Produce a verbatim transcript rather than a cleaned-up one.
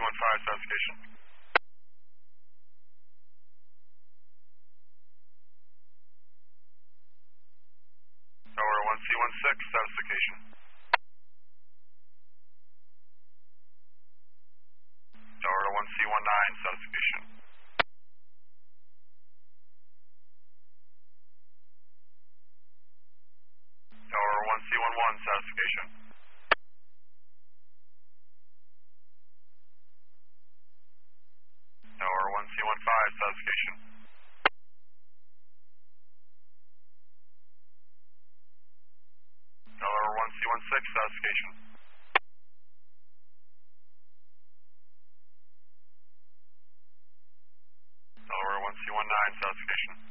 one five, satisfaction. Tower one C one six, satisfaction. Tower one C one nine, satisfaction. Tower one C one one, satisfaction. Tower one C one five, satisfaction. Tower one C one six, satisfaction. Tower one C one nine, satisfaction.